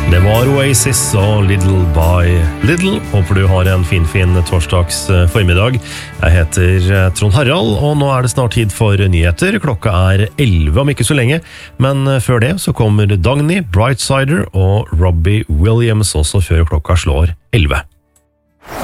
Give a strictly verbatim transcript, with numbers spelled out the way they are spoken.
Det var Oasis og Little by Little. Håper du har en fin, fin torsdags formiddag. Jeg heter Trond Harald, og nå er det snart tid for nyheter. Klokka er elleve om ikke så lenge, men før det så kommer Dagny, Brightsider og Robbie Williams også før klokka slår elleve.